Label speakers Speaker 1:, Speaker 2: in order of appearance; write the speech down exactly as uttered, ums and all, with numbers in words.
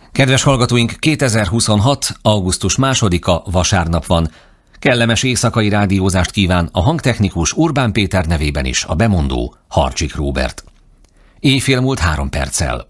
Speaker 1: Kedves hallgatóink, kétezer-huszonhat. augusztus másodika vasárnap van. Kellemes éjszakai rádiózást kíván a hangtechnikus Urbán Péter nevében is a bemondó Harcsik Róbert. Éjfél múlt három perccel.